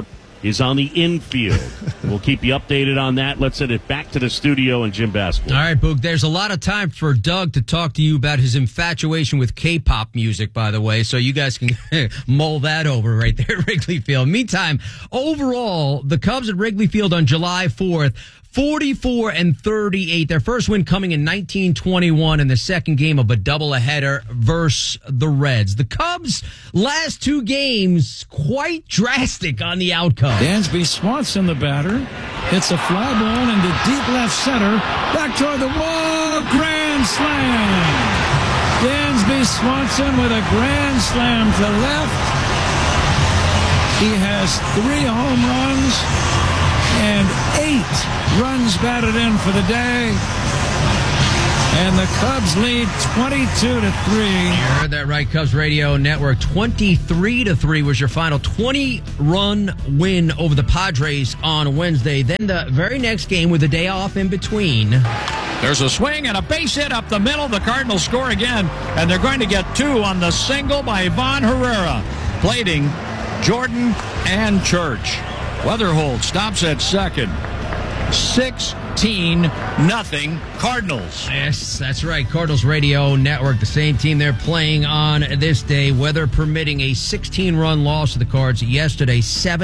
is on the infield. We'll keep you updated on that. Let's send it back to the studio and Jim Basketball. All right, Boog, there's a lot of time for Doug to talk to you about his infatuation with K-pop music, by the way, so you guys can mull that over right there at Wrigley Field. Meantime, overall, the Cubs at Wrigley Field on July 4th, 44-38. Their first win coming in 1921 in the second game of a doubleheader versus the Reds. The Cubs' last two games quite drastic on the outcome. Dansby Swanson, the batter, hits a fly ball into deep left center, back toward the wall, grand slam. Dansby Swanson with a grand slam to left. He has 3 home runs and 8 runs batted in for the day. And the Cubs lead 22-3. You heard that right, Cubs Radio Network. 23-3 was your final 20-run win over the Padres on Wednesday. Then the very next game with a day off in between. There's a swing and a base hit up the middle. The Cardinals score again, and they're going to get 2 on the single by Ivan Herrera. Plating Jordan and Church. Weatherholt stops at second. 16-0 Cardinals. Yes, that's right. Cardinals Radio Network, the same team they're playing on this day. Weather permitting, a 16-run loss to the Cards yesterday,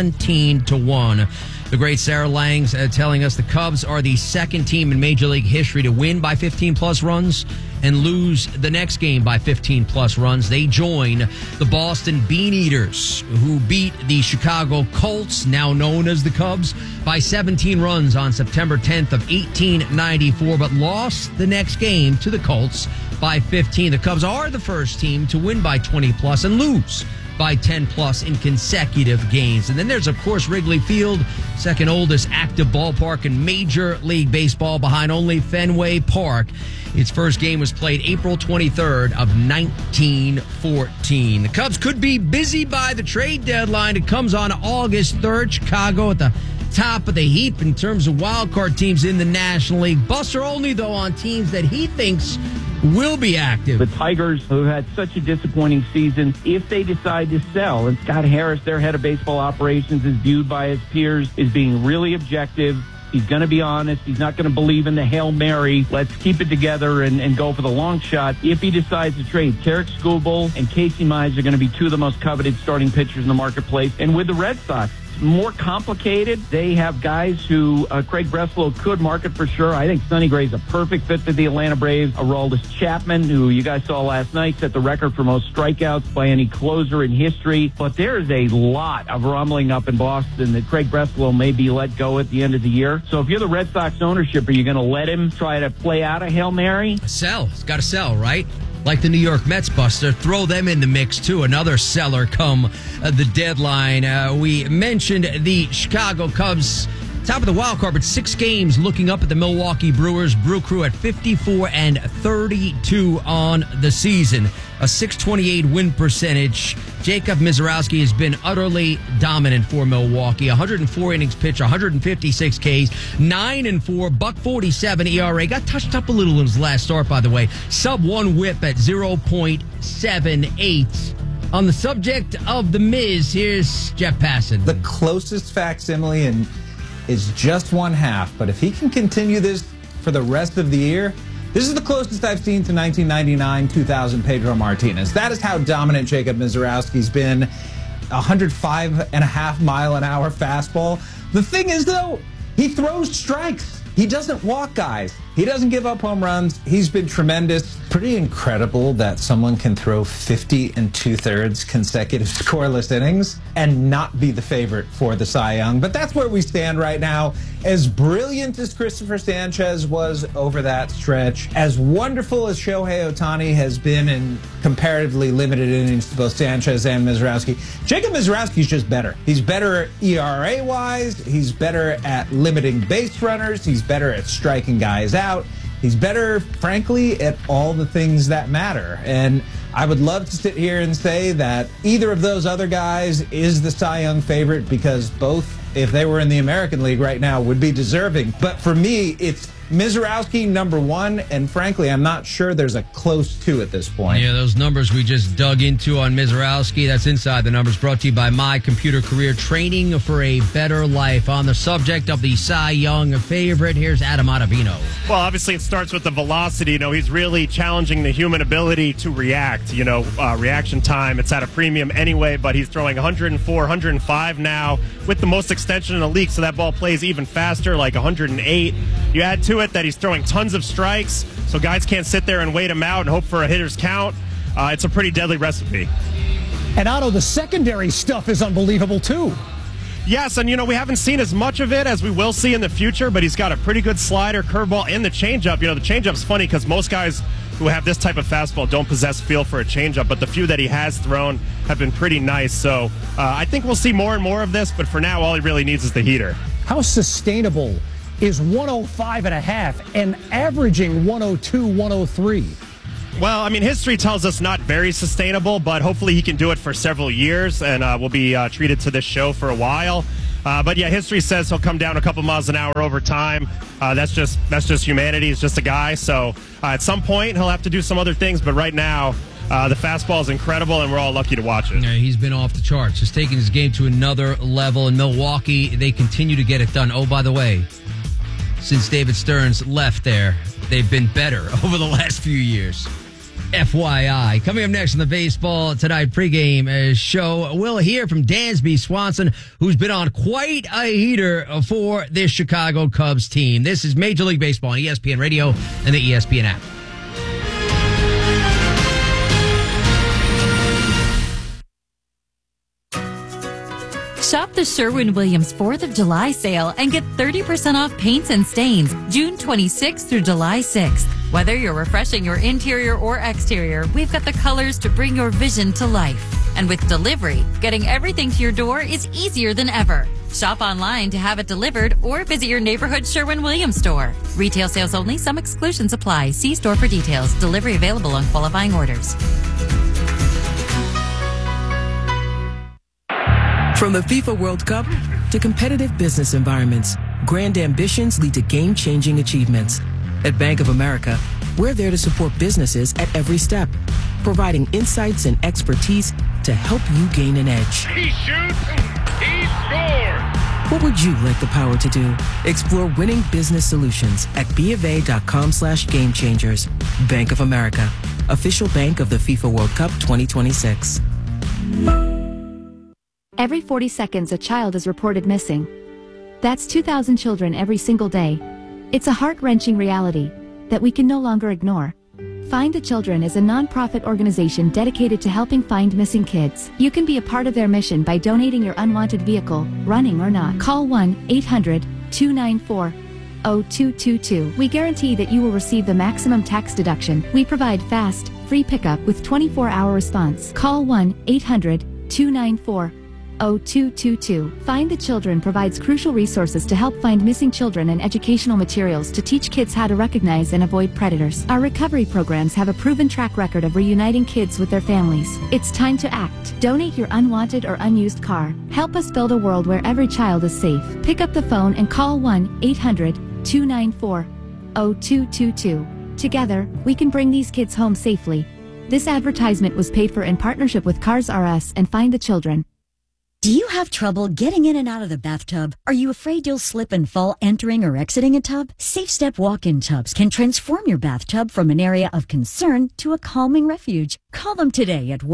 17-1. The great Sarah Langs telling us the Cubs are the second team in Major League history to win by 15-plus runs and lose the next game by 15-plus runs. They join the Boston Bean Eaters, who beat the Chicago Colts, now known as the Cubs, by 17 runs on September 10th of 1894, but lost the next game to the Colts by 15. The Cubs are the first team to win by 20-plus and lose by 10-plus in consecutive games. And then there's, of course, Wrigley Field, second oldest active ballpark in Major League Baseball behind only Fenway Park. Its first game was played April 23rd of 1914. The Cubs could be busy by the trade deadline. It comes on August 3rd. Chicago at the top of the heap in terms of wild card teams in the National League. Buster Olney, though, on teams that he thinks will be active. The Tigers, who had such a disappointing season, if they decide to sell, and Scott Harris, their head of baseball operations, is viewed by his peers as being really objective. He's going to be honest. He's not going to believe in the Hail Mary. Let's keep it together and go for the long shot. If he decides to trade, Tarek Skubal and Casey Mize are going to be 2 of the most coveted starting pitchers in the marketplace. And with the Red Sox, more complicated. They have guys who Craig Breslow could market for sure. I think Sonny Gray's a perfect fit for the Atlanta Braves. Aroldis Chapman, who you guys saw last night, set the record for most strikeouts by any closer in history. But there is a lot of rumbling up in Boston that Craig Breslow may be let go at the end of the year. So if you're the Red Sox ownership, are you going to let him try to play out a Hail Mary? Sell. It's got to sell, right? Like the New York Mets, Buster. Throw them in the mix, too. Another seller come the deadline. We mentioned the Chicago Cubs, top of the wild card, but 6 games looking up at the Milwaukee Brewers. Brew Crew at 54-32 on the season. A .628 win percentage. Jacob Misiorowski has been utterly dominant for Milwaukee. 104 innings pitched, 156 Ks, 9-4, .147 ERA. Got touched up a little in his last start, by the way. Sub-1 whip at 0.78. On the subject of the Miz, here's Jeff Passan. The closest facsimile is just 1/2, but if he can continue this for the rest of the year, this is the closest I've seen to 1999-2000 Pedro Martinez. That is how dominant Jacob Misiorowski's been. 105.5-mile-an-hour fastball. The thing is, though, he throws strikes. He doesn't walk guys. He doesn't give up home runs. He's been tremendous. Pretty incredible that someone can throw 50 2/3 consecutive scoreless innings and not be the favorite for the Cy Young. But that's where we stand right now. As brilliant as Christopher Sanchez was over that stretch, as wonderful as Shohei Ohtani has been in comparatively limited innings to both Sanchez and Misiorowski, Jacob Misiorowski's just better. He's better ERA-wise. He's better at limiting base runners. He's better at striking guys out. He's better, frankly, at all the things that matter. And I would love to sit here and say that either of those other guys is the Cy Young favorite, because both, if they were in the American League right now, would be deserving. But for me, it's Mizorowski, number 1, and frankly, I'm not sure there's a close 2 at this point. Yeah, those numbers we just dug into on Mizorowski, that's Inside the Numbers, brought to you by My Computer Career, training for a better life. On the subject of the Cy Young favorite, here's Adam Ottavino. Well, obviously it starts with the velocity. He's really challenging the human ability to react. Reaction time, it's at a premium anyway, but he's throwing 104, 105 now with the most extension in the league, so that ball plays even faster, like 108. You add to it that he's throwing tons of strikes, so guys can't sit there and wait him out and hope for a hitter's count. It's a pretty deadly recipe. And Otto, the secondary stuff is unbelievable too. Yes, and we haven't seen as much of it as we will see in the future, but he's got a pretty good slider, curveball, and the changeup. The changeup's funny because most guys who have this type of fastball don't possess feel for a changeup, but the few that he has thrown have been pretty nice. So I think we'll see more and more of this, but for now, all he really needs is the heater. How sustainable is 105.5 and averaging 102, 103? Well, history tells us not very sustainable, but hopefully he can do it for several years, and we'll be treated to this show for a while. But yeah, history says he'll come down a couple miles an hour over time. That's just humanity. He's just a guy. So at some point he'll have to do some other things, but right now the fastball is incredible, and we're all lucky to watch it. Yeah, he's been off the charts. Just taking his game to another level. In Milwaukee, they continue to get it done. Oh, by the way, since David Stearns left there, they've been better over the last few years. FYI. Coming up next on the Baseball Tonight pregame show, we'll hear from Dansby Swanson, who's been on quite a heater for this Chicago Cubs team. This is Major League Baseball on ESPN Radio and the ESPN app. Shop the Sherwin-Williams 4th of July sale and get 30% off paints and stains June 26th through July 6th. Whether you're refreshing your interior or exterior, we've got the colors to bring your vision to life. And with delivery, getting everything to your door is easier than ever. Shop online to have it delivered or visit your neighborhood Sherwin-Williams store. Retail sales only. Some exclusions apply. See store for details. Delivery available on qualifying orders. From the FIFA World Cup to competitive business environments, grand ambitions lead to game-changing achievements. At Bank of America, we're there to support businesses at every step, providing insights and expertise to help you gain an edge. He shoots, he scores! What would you like the power to do? Explore winning business solutions at BofA.com/gamechangers. Bank of America, official bank of the FIFA World Cup 2026. Every 40 seconds, a child is reported missing. That's 2,000 children every single day. It's a heart-wrenching reality that we can no longer ignore. Find the Children is a non-profit organization dedicated to helping find missing kids. You can be a part of their mission by donating your unwanted vehicle, running or not. Call 1-800-294-0222. We guarantee that you will receive the maximum tax deduction. We provide fast, free pickup with 24-hour response. Call 1-800-294-0222. Find the Children provides crucial resources to help find missing children and educational materials to teach kids how to recognize and avoid predators. Our recovery programs have a proven track record of reuniting kids with their families. It's time to act. Donate your unwanted or unused car. Help us build a world where every child is safe. Pick up the phone and call 1-800-294-0222. Together, we can bring these kids home safely. This advertisement was paid for in partnership with Cars R Us and Find the Children. Do you have trouble getting in and out of the bathtub? Are you afraid you'll slip and fall entering or exiting a tub? Safe Step walk-in tubs can transform your bathtub from an area of concern to a calming refuge. Call them today at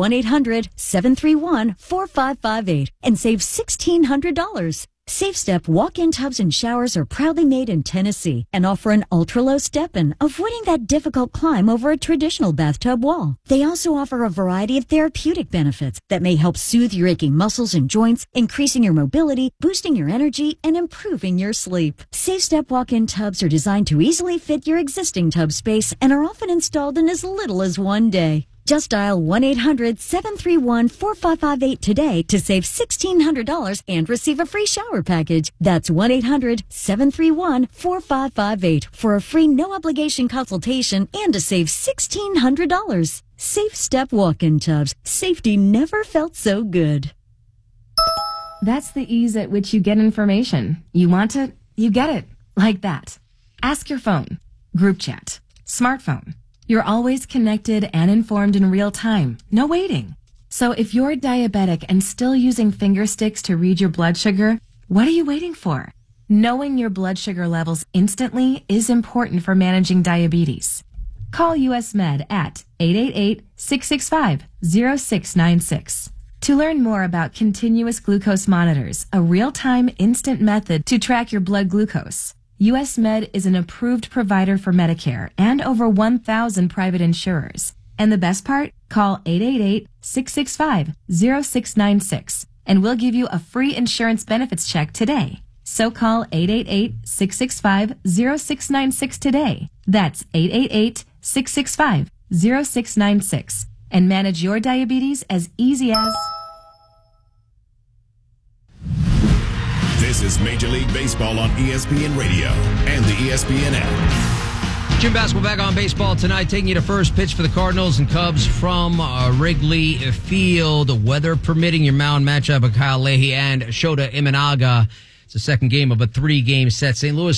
1-800-731-4558 and save $1,600. Safe Step walk-in tubs and showers are proudly made in Tennessee and offer an ultra-low step-in, avoiding that difficult climb over a traditional bathtub wall. They also offer a variety of therapeutic benefits that may help soothe your aching muscles and joints, increasing your mobility, boosting your energy, and improving your sleep. Safe Step walk-in tubs are designed to easily fit your existing tub space and are often installed in as little as one day. Just dial 1-800-731-4558 today to save $1,600 and receive a free shower package. That's 1-800-731-4558 for a free no-obligation consultation and to save $1,600. Safe Step walk-in tubs. Safety never felt so good. That's the ease at which you get information. You want it, you get it. Like that. Ask your phone, group chat, smartphone. You're always connected and informed in real time. No waiting. So if you're diabetic and still using finger sticks to read your blood sugar, what are you waiting for? Knowing your blood sugar levels instantly is important for managing diabetes. Call US Med at 888-665-0696. To learn more about continuous glucose monitors, a real-time instant method to track your blood glucose, US Med is an approved provider for Medicare and over 1,000 private insurers. And the best part? Call 888-665-0696 and we'll give you a free insurance benefits check today. So call 888-665-0696 today. That's 888-665-0696 and manage your diabetes as easy as... This is Major League Baseball on ESPN Radio and the ESPN app. Jim Basketball back on baseball tonight, taking you to first pitch for the Cardinals and Cubs from Wrigley Field. Weather permitting, your mound matchup of Kyle Leahy and Shota Imanaga. It's the second game of a 3-game set. St. Louis